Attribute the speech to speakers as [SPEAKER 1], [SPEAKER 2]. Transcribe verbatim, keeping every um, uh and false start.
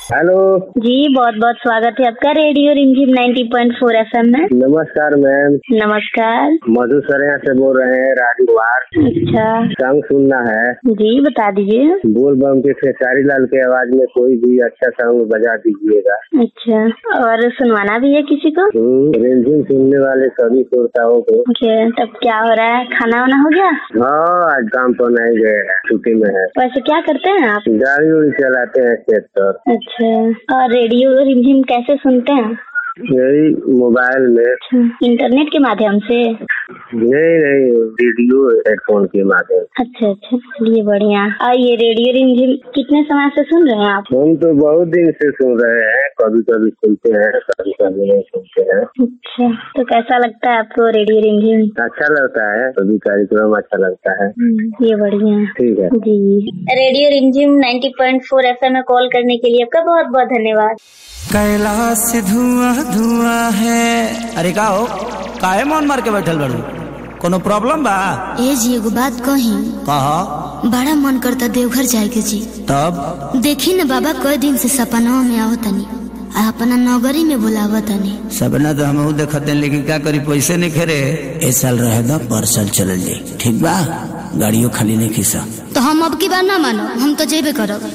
[SPEAKER 1] Hello
[SPEAKER 2] जी, बहुत बहुत स्वागत है आपका रेडियो रिमझिम नब्बे पॉइंट चार एफएम में।
[SPEAKER 1] नमस्कार मैम।
[SPEAKER 2] नमस्कार।
[SPEAKER 1] मधु सरेया से बोल रहे हैं राजकुमार।
[SPEAKER 2] अच्छा,
[SPEAKER 1] सॉन्ग सुनना है जी,
[SPEAKER 2] बता दीजिए।
[SPEAKER 1] बोल बम के खेसारी लाल के आवाज में कोई भी अच्छा सॉन्ग बजा दीजिएगा।
[SPEAKER 2] अच्छा, और सुनवाना भी है किसी को?
[SPEAKER 1] रिमझिम सुनने वाले सभी श्रोताओं को।
[SPEAKER 2] तब क्या हो रहा है, खाना वाना हो गया?
[SPEAKER 1] हाँ, आज काम तो नहीं गए हैं, छुट्टी में है।
[SPEAKER 2] वैसे क्या करते हैं आप?
[SPEAKER 1] गाड़ी उड़ी चलाते हैं खेत पर।
[SPEAKER 2] अच्छा, और रेडियो रिमझिम कैसे सुनते हैं?
[SPEAKER 1] यही मोबाइल में।
[SPEAKER 2] इंटरनेट के माध्यम से?
[SPEAKER 1] नहीं नहीं, रेडियो हेडफोन के माध्यम।
[SPEAKER 2] अच्छा अच्छा, चलिए बढ़िया। और ये रेडियो रिमझिम कितने समय से सुन रहे हैं आप?
[SPEAKER 1] हम तो बहुत दिन से सुन रहे हैं, कभी कभी सुनते हैं, कभी कभी नहीं सुनते हैं।
[SPEAKER 2] अच्छा, तो कैसा लगता है आपको रेडियो रिमझिम?
[SPEAKER 1] अच्छा लगता है, सभी कार्यक्रम अच्छा लगता है।
[SPEAKER 2] ये बढ़िया,
[SPEAKER 1] ठीक है
[SPEAKER 2] जी। रेडियो रिमझिम नब्बे पॉइंट चार एफएम में कॉल करने के लिए आपका बहुत बहुत धन्यवाद।
[SPEAKER 3] कैलाश से धुआं धुआं है। अरे का हो, काहे मौन मार के बैठल बड़ू? कोनो प्रॉब्लम बा?
[SPEAKER 4] ए जी, एगो बात कही।
[SPEAKER 3] कहा?
[SPEAKER 4] बड़ा मन करता देवघर जाए के जी।
[SPEAKER 3] तब
[SPEAKER 4] देखी न बाबा कई दिन से सपना में आवतनी, अपना नगरी में बुलावतनी।
[SPEAKER 3] सपना तो हम देखते हैं, लेकिन क्या करी, पैसे नहीं खेरे। ए साल रहे दा, पर साल चल जाए, ठीक बा? गाड़ियों खाली नहीं खीसा
[SPEAKER 4] तो हम अब की बार ना मानो, हम तो जेबे करब।